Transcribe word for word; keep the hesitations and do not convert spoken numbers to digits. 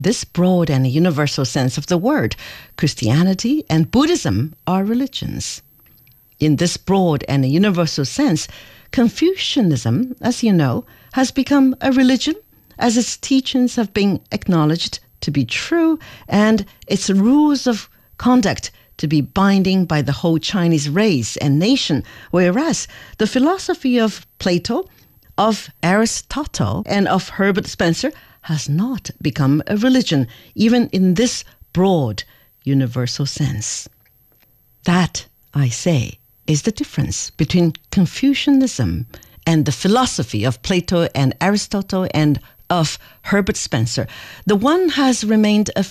this broad and universal sense of the word, Christianity and Buddhism are religions. In this broad and universal sense, Confucianism, as you know, has become a religion as its teachings have been acknowledged to be true and its rules of conduct to be binding by the whole Chinese race and nation, whereas the philosophy of Plato, of Aristotle, and of Herbert Spencer has not become a religion, even in this broad, universal sense. That, I say, is the difference between Confucianism and the philosophy of Plato and Aristotle and of Herbert Spencer. The one has remained a